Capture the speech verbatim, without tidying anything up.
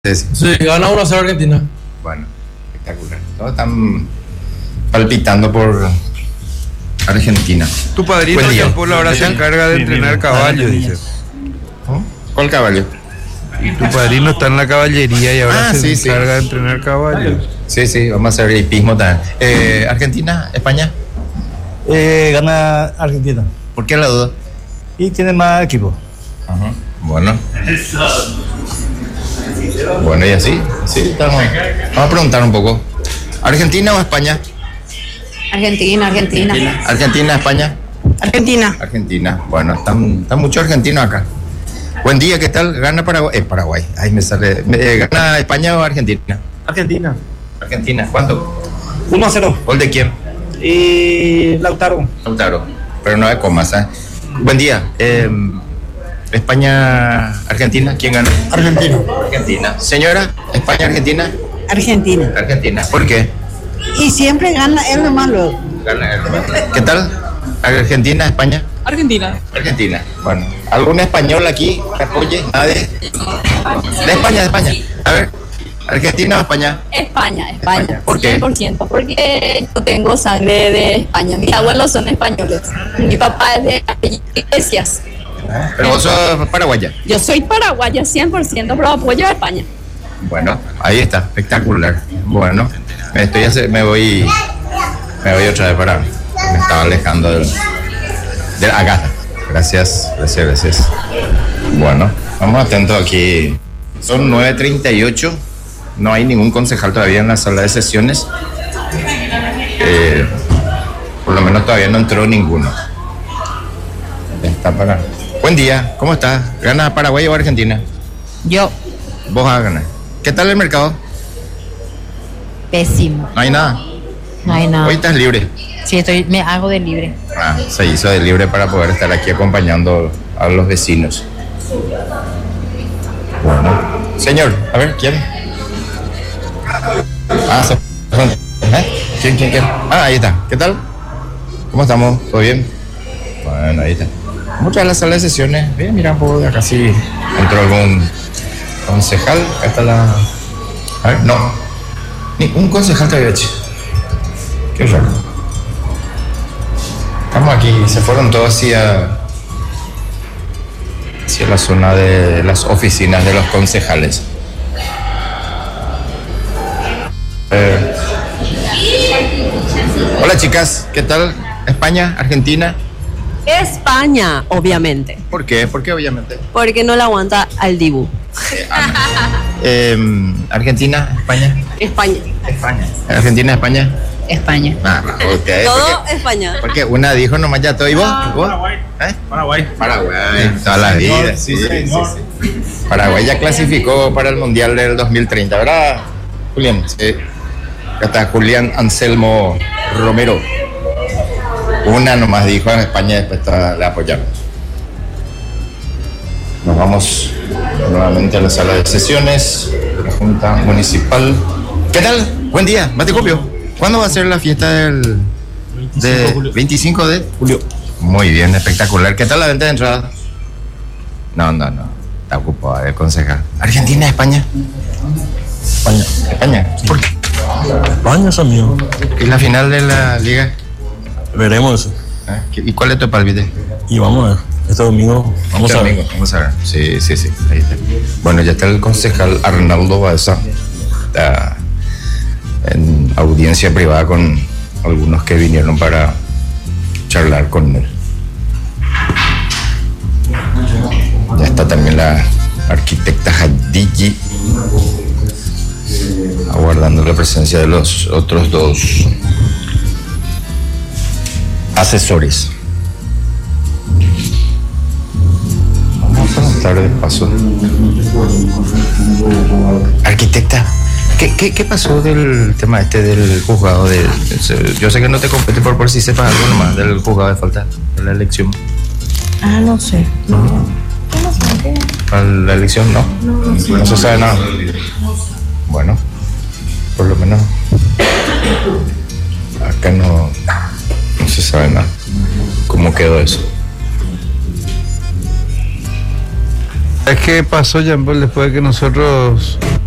Sí, sí. Sí, gana uno a cero Argentina. Bueno, espectacular. Todos están palpitando por Argentina. Tu padrino Buen día. Jean Paul ahora se encarga de entrenar caballos, dice. ¿Oh? ¿Cuál caballo? Y tu padrino está en la caballería y ahora Ah, se sí, sí. encarga de entrenar caballos. Sí, sí, vamos a hacer hipismo también. Eh, Argentina, España. Eh, gana Argentina. ¿Por qué la duda? Y tiene más equipo. Ajá. Bueno. Bueno, y así, sí, estamos. Vamos a preguntar un poco. ¿Argentina o España? Argentina, Argentina. Argentina, España. Argentina. Argentina. Bueno, están, están muchos argentinos acá. Buen día, ¿qué tal? ¿Gana Paraguay? Eh, Paraguay. Ahí me sale. Eh, ¿Gana España o Argentina? Argentina. Argentina. ¿Cuánto? uno a cero. ¿Gol de quién? Y Lautaro. Lautaro. Pero no hay comas, ¿eh? Buen día. Eh, España, Argentina. ¿Quién gana? Argentina. Argentina. Señora, España, Argentina. Argentina. Argentina. ¿Por qué? Y siempre gana él nomás luego. Gana el- ¿Qué tal? Argentina, España. Argentina. Argentina. Bueno, ¿algún español aquí que apoye? ¿Nadie? De España, de España. A ver, ¿Argentina o España? España, España. España. ¿Por qué? cien por ciento, porque yo tengo sangre de España. Mis abuelos son españoles. Mi papá es de Iglesias. Pero vos sos paraguaya. Yo soy paraguaya cien por ciento, pero apoyo a España. Bueno, ahí está, espectacular. Bueno, me estoy hace- me voy me voy otra vez para me estaba alejando del, del acá. Gracias, gracias, gracias. Bueno, vamos atentos aquí. Son nueve treinta y ocho. No hay ningún concejal todavía en la sala de sesiones. Eh, por lo menos todavía no entró ninguno. Ya está para. Buen día, ¿cómo estás? ¿Gana Paraguay o Argentina? Yo, Vos vas a ganar. ¿Qué tal el mercado? pésimo. No hay nada. No hay nada. Hoy estás libre. Sí, estoy, me hago de libre. Ah, se hizo de libre para poder estar aquí acompañando a los vecinos. Bueno. Señor, a ver, ¿quién? Ah, se... ¿Eh? ¿Quién, quién, quién? Ah, ahí está. ¿Qué tal? ¿Cómo estamos? ¿Todo bien? Bueno, ahí está. Muchas de las salas de sesiones. Bien, mira un poco de acá si entró algún concejal. Acá está la... A ver, no. Ni un concejal todavía, che. Qué raro. Estamos aquí, se fueron todos hacia, hacia la zona de las oficinas de los concejales. Eh, Hola chicas, ¿qué tal? ¿España? ¿Argentina? España, obviamente, ¿Por qué? ¿Por qué obviamente? porque no la aguanta al Dibu. Eh, ¿Argentina? ¿España? España. España. ¿Argentina? ¿España? España. Ah, ok. Todo Porque, España. porque una dijo nomás ya todo. ¿Y vos? ¿Vos? ¿Eh? Paraguay. Paraguay, toda la vida, sí, sí, sí, sí. Paraguay ya clasificó para el Mundial del dos mil treinta, ¿verdad, Julián? Sí. Acá está Julián Anselmo Romero. Una nomás dijo en España, después toda la apoyamos. Nos vamos nuevamente a la sala de sesiones de la Junta Municipal. ¿Qué tal? Buen día, Batecopio. ¿Cuándo va a ser la fiesta del de veinticinco de julio? Muy bien, espectacular. ¿Qué tal la venta de entradas? No, no, no. Está ocupado el concejal. ¿Argentina, España? España. España. ¿Por qué? España es amigo. ¿Y la final de la liga? Veremos. ¿Eh? ¿Y cuál es tu palpite? Y vamos a ver. Este domingo vamos Este a ver. domingo, Vamos a ver. Sí, sí, sí. Ahí está. Bueno, ya está el concejal Arnaldo Baeza. Está en audiencia privada con algunos que vinieron para charlar con él. Ya está también la arquitecta Hadiji aguardando la presencia de los otros dos asesores. Vamos a preguntar de paso. Arquitecta, ¿qué, qué, qué pasó del tema este del juzgado de, de- yo sé que no te compete por, por si sepas algo nomás del juzgado de falta de la elección? Ah, no sé. No. ¿Para la elección no? No se sabe nada. Bueno, por lo menos acá no, no se sabe nada. ¿Cómo quedó eso? Es que pasó, Jean Paul, después de que nosotros